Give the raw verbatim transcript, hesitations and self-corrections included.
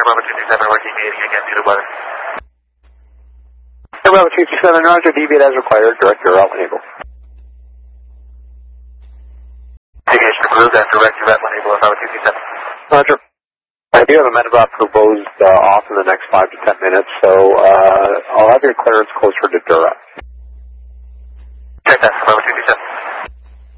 Bravo two two seven, we're deviating again due to weather. Bravo two two seven, Roger, deviate as required, direct your route when able. Deviation approved and direct your route when able, Bravo two two seven. Roger. I do have a medevac proposed uh, off in the next five to ten minutes, so uh, I'll have your clearance closer to Dura. Check that, Bravo two two seven.